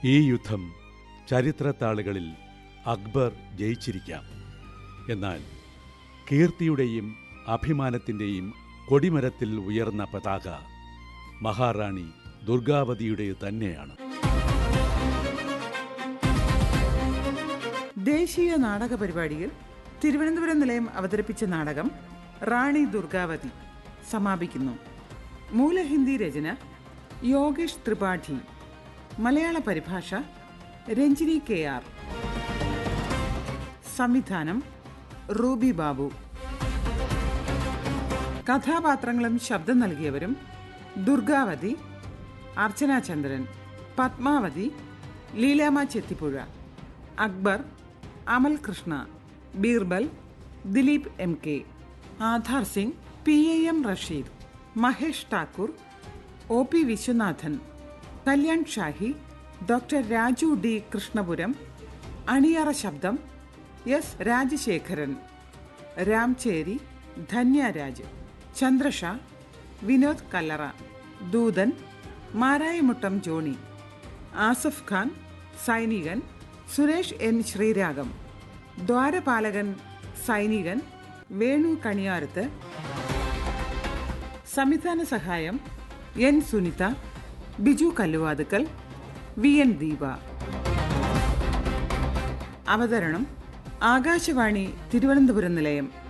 ഈ യുദ്ധം ചരിത്രത്താളുകളിൽ അക്ബർ ജയിച്ചിരിക്കാം. എന്നാൽ കീർത്തിയുടെയും അഭിമാനത്തിൻ്റെയും കൊടിമരത്തിൽ ഉയർന്ന പതാക മഹാറാണി ദുർഗാവതിയുടെ തന്നെയാണ്. ദേശീയ നാടക പരിപാടിയിൽ തിരുവനന്തപുരം നിലയം അവതരിപ്പിച്ച നാടകം റാണി ദുർഗാവതി സമാപിക്കുന്നു. മൂലഹിന്ദി രചന യോഗേഷ് ത്രിപാഠി, മലയാള പരിഭാഷ രഞ്ജിനി KR, സംവിധാനം റൂബി ബാബു. കഥാപാത്രങ്ങളും ശബ്ദം നൽകിയവരും: ദുർഗാവതി അർച്ചന ചന്ദ്രൻ, പത്മാവതി ലീലാമ ചെത്തിപ്പുഴ, അക്ബർ അമൽ Krishna, Birbal Dileep MK, Aadhaar Singh PAM Rasheed, Mahesh Thakur OP Viswanathan, Kalyan Shahi doctor Raju D Krishnapuram, അണിയറ ശബ്ദം S രാജശേഖരൻ, രാംചേരി ധന്യരാജ്, ചന്ദ്രഷ വിനോദ് കല്ലറ, ദൂതൻ മാരായമുട്ടം ജോണി, ആസഫ് ഖാൻ സൈനികൻ, സുരേഷ് N ശ്രീരാഗം, ദ്വാരപാലകൻ സൈനികൻ വേണു കണിയാരത്ത്. സംവിധാന സഹായം N സുനിത, ബിജു കല്ലുവാതുക്കൽ, VN ദീപ. അവതരണം ആകാശവാണി തിരുവനന്തപുരം നിലയം.